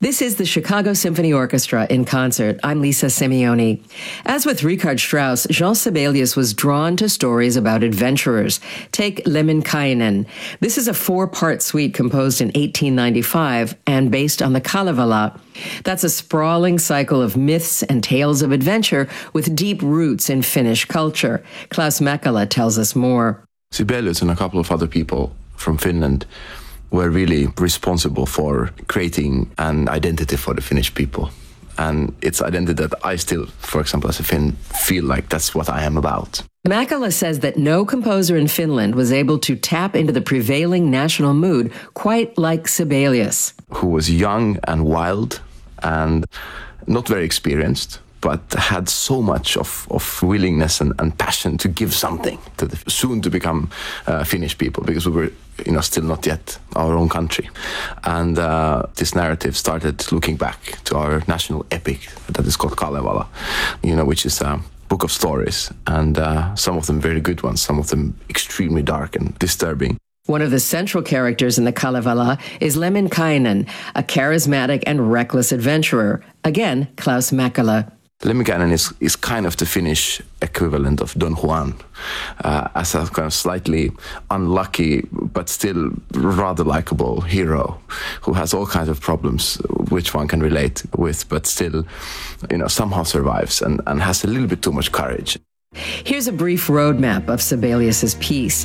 This is the Chicago Symphony Orchestra in concert. I'm Lisa Simeoni. As with Richard Strauss, Jean Sibelius was drawn to stories about adventurers. Take Lemminkainen. This is a 4-part suite composed in 1895 and based on the Kalevala. That's a sprawling cycle of myths and tales of adventure with deep roots in Finnish culture. Klaus Mäkelä tells us more. Sibelius and a couple of other people from Finland were really responsible for creating an identity for the Finnish people. And it's identity that I still, for example, as a Finn, feel like that's what I am about. Mäkelä says that no composer in Finland was able to tap into the prevailing national mood quite like Sibelius. Who was young and wild and not very experienced, but had so much of willingness and passion to give something to the soon to become Finnish people, because we were still not yet our own country. And this narrative started looking back to our national epic that is called Kalevala, which is a book of stories, and some of them very good ones, some of them extremely dark and disturbing. One of the central characters in the Kalevala is Lemminkainen, a charismatic and reckless adventurer. Again, Klaus Mäkelä. Lemminkainen is kind of the Finnish equivalent of Don Juan, as a kind of slightly unlucky but still rather likable hero who has all kinds of problems which one can relate with, but still, somehow survives and has a little bit too much courage. Here's a brief roadmap of Sibelius's piece.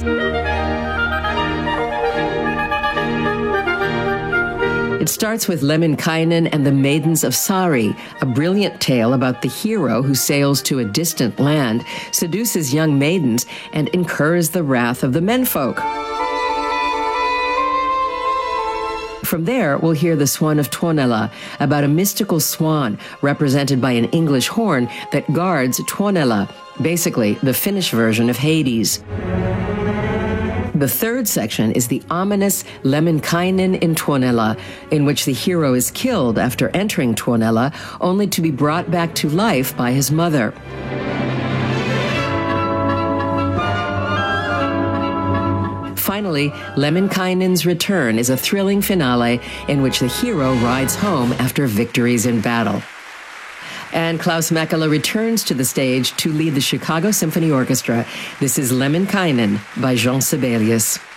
It starts with Lemminkainen and the Maidens of Saari, a brilliant tale about the hero who sails to a distant land, seduces young maidens, and incurs the wrath of the menfolk. From there, we'll hear the Swan of Tuonela, about a mystical swan represented by an English horn that guards Tuonela, basically the Finnish version of Hades. The third section is the ominous Lemminkainen in Tuonela, in which the hero is killed after entering Tuonela, only to be brought back to life by his mother. Finally, Lemminkainen's return is a thrilling finale in which the hero rides home after victories in battle. And Klaus Mäkelä returns to the stage to lead the Chicago Symphony Orchestra. This is Lemminkainen by Jean Sibelius.